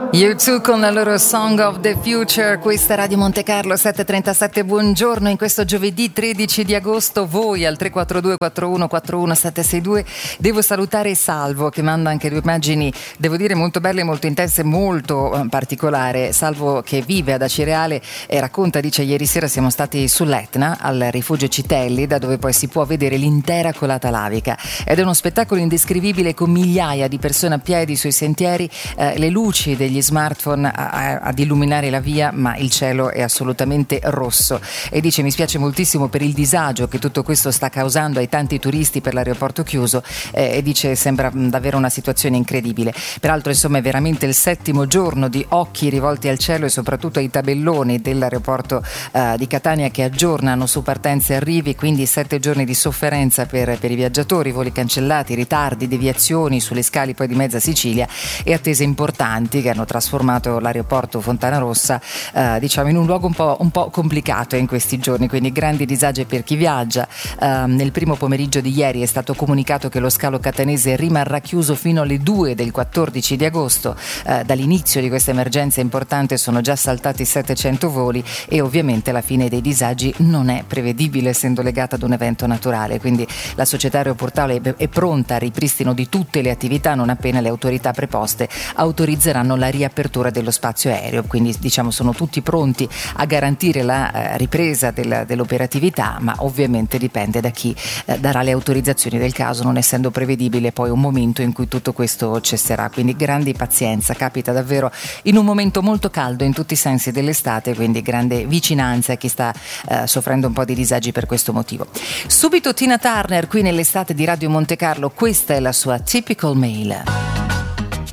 U2 con la loro Song of the Future, questa Radio Monte Carlo 7:37, buongiorno in questo giovedì 13 di agosto, voi al 342 41 41 762. Devo salutare Salvo che manda anche due immagini, devo dire molto belle, molto intense, molto particolare. Salvo che vive ad Acireale e racconta, dice: ieri sera siamo stati sull'Etna al rifugio Citelli, da dove poi si può vedere l'intera colata lavica ed è uno spettacolo indescrivibile con migliaia di persone a piedi sui sentieri, le luci degli smartphone ad illuminare la via, ma il cielo è assolutamente rosso. E dice: mi spiace moltissimo per il disagio che tutto questo sta causando ai tanti turisti per l'aeroporto chiuso, e dice sembra davvero una situazione incredibile. Peraltro insomma è veramente il 7° giorno di occhi rivolti al cielo e soprattutto ai tabelloni dell'aeroporto di Catania che aggiornano su partenze e arrivi, quindi 7 giorni di sofferenza per i viaggiatori, voli cancellati, ritardi, deviazioni sulle scali poi di mezza Sicilia e attese importanti che hanno trasformato l'aeroporto Fontanarossa diciamo in un luogo un po' complicato in questi giorni, quindi grandi disagi per chi viaggia. Nel primo pomeriggio di ieri è stato comunicato che lo scalo catanese rimarrà chiuso fino alle 2 del 14 di agosto. Dall'inizio di questa emergenza importante sono già saltati 700 voli e ovviamente la fine dei disagi non è prevedibile essendo legata ad un evento naturale, quindi la società aeroportuale è pronta al ripristino di tutte le attività non appena le autorità preposte autorizzeranno la riapertura dello spazio aereo, quindi diciamo sono tutti pronti a garantire la ripresa dell'operatività, ma ovviamente dipende da chi darà le autorizzazioni del caso, non essendo prevedibile poi un momento in cui tutto questo cesserà, quindi grandi pazienza, capita davvero in un momento molto caldo in tutti i sensi dell'estate, quindi grande vicinanza a chi sta soffrendo un po' di disagi per questo motivo. Subito Tina Turner qui nell'estate di Radio Monte Carlo, questa è la sua Typical Male.